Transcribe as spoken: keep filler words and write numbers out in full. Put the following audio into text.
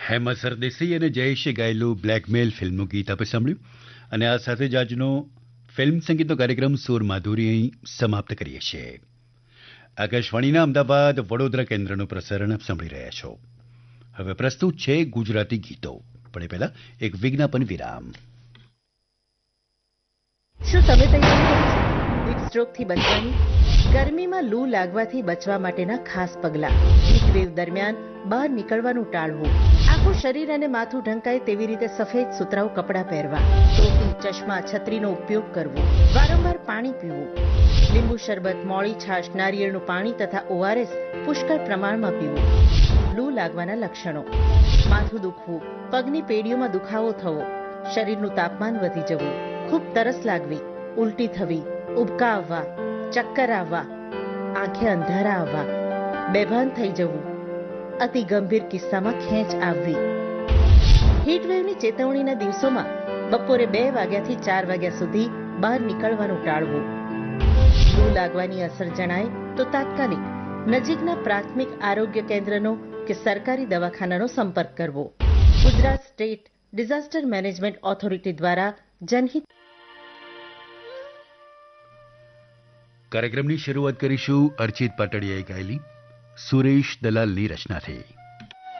હેમા સરદેસાઈ અને જયેશે ગાયેલું બ્લેકમેલ ફિલ્મનું ગીત આપણે સાંભળ્યું અને આ સાથે જ આજનો ફિલ્મ સંગીતનો કાર્યક્રમ સુર માધુરી અહીં સમાપ્ત કરીએ છીએ. આકાશવાણીના અમદાવાદ વડોદરા કેન્દ્રનું પ્રસારણ આપ સાંભળી રહ્યા છો. હવે પ્રસ્તુત છે ગુજરાતી ગીતો, પણ એ પહેલા એક વિજ્ઞાપન વિરામ. શું તમે તૈયાર છો હીટ સ્ટ્રોકથી બચવાની? ગરમીમાં લૂ લાગવાથી બચવા માટેના ખાસ પગલાં. હીટ વેવ દરમિયાન બહાર નીકળવાનું ટાળવું. આખું શરીર અને માથું ઢંકાય તેવી રીતે સફેદ સુતરાઉ કપડાં પહેરવા. ટોપી, ચશ્મા, છત્રીનો ઉપયોગ કરવો. વારંવાર પાણી પીવું. લીંબુ શરબત, મોળી છાશ, નારિયેળનું પાણી તથા ઓઆરએસ પુષ્કળ પ્રમાણમાં પીવું. લૂ લાગવાના લક્ષણો: માથું દુખવું, પગની પેઢીઓમાં દુખાવો થવો, શરીરનું તાપમાન વધી જવું, ખૂબ તરસ લાગવી, ઉલટી થવી, ઉબકા આવવા, ચક્કર આવવા, આંખે અંધારા આવવા, બેભાન થઈ જવું, અતિ ગંભીર કિસ્સામાં ખેંચ આવવી. હીટવેવની ચેતવણીના દિવસોમાં બપોરે બે વાગ્યાથી ચાર વાગ્યા સુધી બહાર નીકળવાનું ટાળવું. લૂ લાગવાની અસર જણાય તો તાત્કાલિક નજીકના પ્રાથમિક આરોગ્ય કેન્દ્રનો કે સરકારી દવાખાનાનો સંપર્ક કરવો. Gujarat state disaster management authority દ્વારા જનહિત. કાર્યક્રમની શરૂઆત કરીશું અર્ચિત પાટડિયાએ ગાયેલી સુરેશ દલાલની રચનાથી.